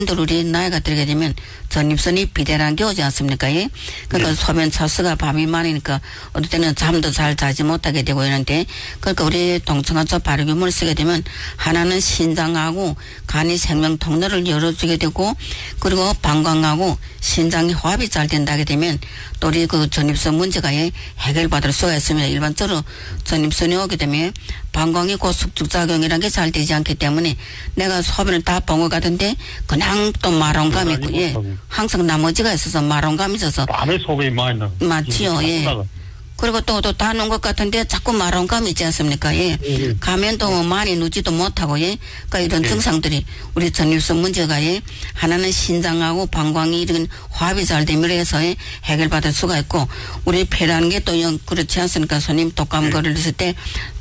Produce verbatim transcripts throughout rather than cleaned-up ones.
우리 나이가 들게 되면 전립선이 비대라는 게 오지 않습니까? 예? 그러니까 네. 소변 차수가 밤이 많으니까 어떨 때는 잠도 잘 자지 못하게 되고 이러는데 그러니까 우리 동청하초 발효균을 쓰게 되면 하나는 신장하고 간이 생명 통로를 열어주게 되고 그리고 방광하고 신장이 호흡이 잘 된다게 되면 또 우리 그 전립선 문제가 예, 해결받을 수가 있습니다. 일반적으로 전립선이 오게 되면 방광이 곧 숙축작용이라는 게 잘 되지 않기 때문에 내가 소변을 다 본 것 같은데 그냥 또 마론감이 있고 예. 항상 나머지가 있어서 마론감이 있어서 밤에 소변이 많이 나. 맞지요. 예. 그리고 또, 또 다 놓은 것 같은데 자꾸 마론감이 있지 않습니까? 예. 예. 가면 또 뭐 많이 누지도 못하고, 예. 그러니까 이런 예. 증상들이 우리 전립선 문제가, 예. 하나는 신장하고 방광이 이런 화합이 잘 되므로 해서 예. 해결받을 수가 있고, 우리 폐라는 게 또 그렇지 않습니까? 손님 독감 걸렸을 때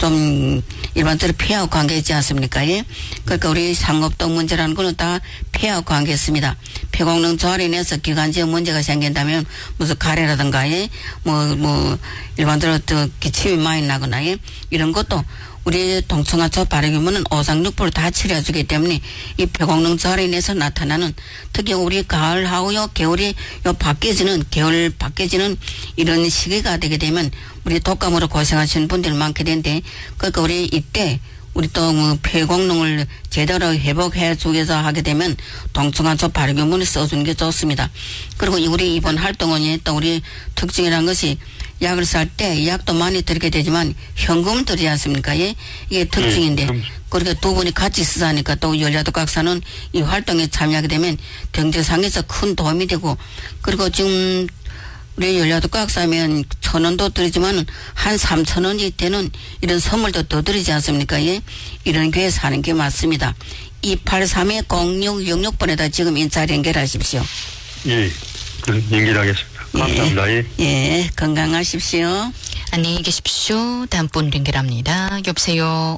좀 일반적으로 폐하고 관계 있지 않습니까? 예. 그러니까 우리 상업동 문제라는 거는 다 폐하고 관계 있습니다. 폐功能 저하로 인해서 기관지에 문제가 생긴다면 무슨 가래라든가, 예. 뭐, 뭐, 일반적으로 또 기침이 많이 나거나 예? 이런 것도 우리 동청하초 발효균은 오상육부를 다 치료해주기 때문에 이 폐功능 저하로 인해서 나타나는 특히 우리 가을하고요 겨울이 요 바뀌어지는 겨울 바뀌어지는 이런 시기가 되게 되면 우리 독감으로 고생하시는 분들 많게 되는데 그러니까 우리 이때 우리 또 뭐 폐功능을 제대로 회복해 주기 위해서 하게 되면 동청하초 발효균을 써주는 게 좋습니다. 그리고 우리 이번 활동원이 또 우리 특징이라는 것이 약을 살 때 약도 많이 들게 되지만 현금을 들이지 않습니까? 예? 이게 특징인데 네, 그러니까 두 분이 같이 쓰자니까 또 열야독 각사는 이 활동에 참여하게 되면 경제상에서 큰 도움이 되고 그리고 지금 우리 열야독 각사면 천 원도 드리지만 한 삼천 원이 되는 이런 선물도 더 드리지 않습니까? 예? 이런 교회 사는 게 맞습니다. 이팔삼 공육육육 번에다 지금 인사 연결하십시오. 예, 그 연결하겠습니다. 감사합니다. 예, 예, 건강하십시오. 안녕히 계십시오. 다음 분 연결합니다. 여보세요.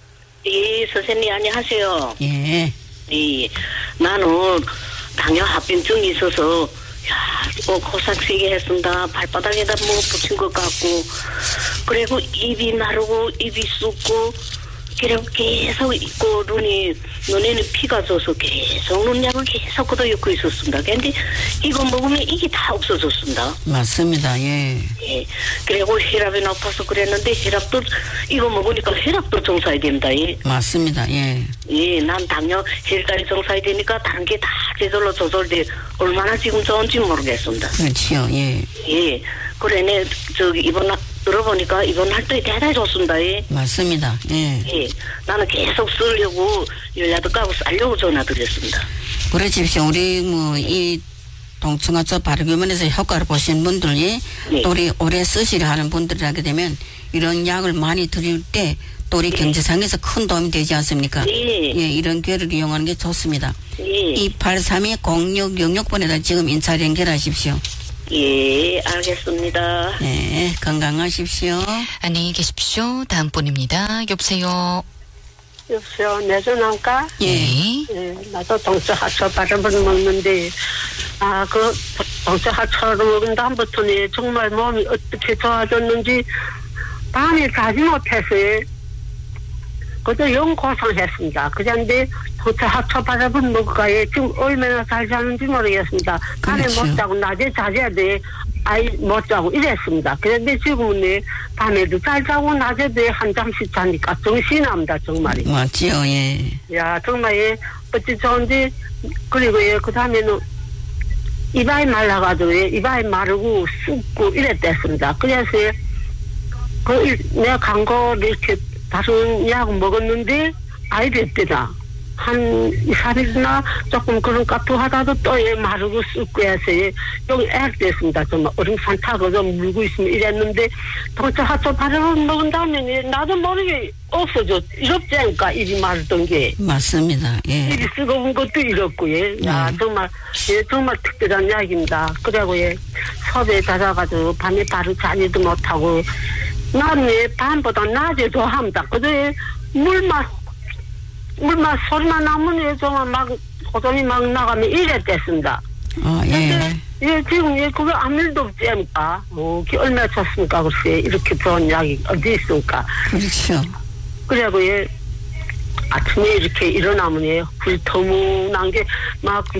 예, 선생님 안녕하세요. 예. 예, 나는 당뇨 합병증이 있어서 야, 뭐 고상 세게 했습니다. 발바닥에다 뭐 붙인 것 같고 그리고 입이 마르고 입이 쑥고 그리고 계속 있고 눈이 눈에는 피가 져서 계속 눈약을 계속 걷어입고 있었습니다. 근데 이거 먹으면 이게 다 없어졌습니다. 맞습니다. 예. 예. 그리고 혈압이 높아서 그랬는데 혈압도 이거 먹으니까 혈압도 정상이 됩니다. 예. 맞습니다. 예. 예, 난 당뇨 혈까지 정상이 되니까 다른 게 다 제대로 조절돼 얼마나 지금 좋은지 모르겠습니다. 그렇지요. 예. 예. 그래, 내 저기 이번 들어보니까 이번 활동이 대단히 좋습니다. 예. 맞습니다. 예. 예. 나는 계속 쓰려고 열야독 가고 쓰려고 전화드렸습니다. 그러십시오. 우리 뭐 이 동청하초 발효균에서 효과를 보신 분들이 네. 또 우리 오래 쓰시려 하는 분들이 하게 되면 이런 약을 많이 드릴 때 또 우리 네. 경제상에서 큰 도움이 되지 않습니까? 네. 예, 이런 기회를 이용하는 게 좋습니다. 네. 이팔삼 공육육육 번에다 지금 인사 연결하십시오. 예, 알겠습니다. 네, 건강하십시오. 안녕히 계십시오. 다음 분입니다. 여보세요. 여보세요. 내 전화할까? 예. 예, 나도 동서하초 발효를 먹는데, 아, 그, 동서하초를 먹은 다음부터는 정말 몸이 어떻게 좋아졌는지, 밤에 자지 못해서, 그저 영 고생했습니다. 그런데 동서하초 발효를 먹을까에 지금 얼마나 잘 자는지 모르겠습니다. 밤에 그렇죠. 못 자고, 낮에 자야 돼. 아이 못 자고 이랬습니다. 그런데 지금은 밤에도 잘 자고 낮에도 한 장씩 자니까 정신이 납니다. 정말이. 맞지요. 예. 야 정말 예 어찌 좋은지 그리고 예 그다음에는 이발이 말라가지고 예 이발이 마르고 쑥고 이랬댔습니다. 그래서 예, 그 내가 광고를 이렇게 다른 약 먹었는데 아이 됐더라. 한 이, 삼 일이나 조금 그런 까투하다도 또 예, 마르고 쑥고 해서 예, 여기 애를 됐습니다. 정말 어림산 타고 좀 물고 있으면 이랬는데 도대체 하초 발효를 먹은 다음에 예, 나도 모르게 없어져. 이렇지 않을까 입이 마르던 게. 맞습니다. 예. 입이 쓰거운 것도 이렇고 예. 야 음. 정말 예, 정말 특별한 약입니다. 그리고 예, 섭에 닫아가지고 밤에 바로 자지도 못하고 나는 예, 밤보다 낮에 좋아합니다. 그저 예, 물만 물만 소리만 나면 정말 막 호전이 막 나가면 이랬댔습니다. 어, 예. 예, 지금 예, 그거 아무 일도 없지 않습니까? 어, 그게 얼마나 좋습니까? 글쎄, 이렇게 좋은 약이 어디 있습니까? 그렇죠. 그래고 예, 아침에 이렇게 일어나면 예, hul터문한 게 막